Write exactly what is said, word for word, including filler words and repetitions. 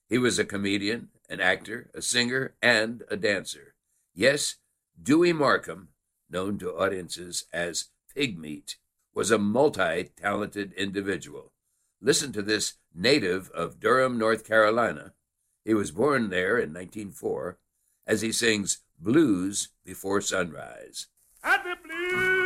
He was a comedian, an actor, a singer, and a dancer. Yes, Dewey Markham, known to audiences as Pigmeat, was a multi-talented individual. Listen to this native of Durham, North Carolina. He was born there in nineteen oh four as he sings Blues Before Sunrise. At the blues.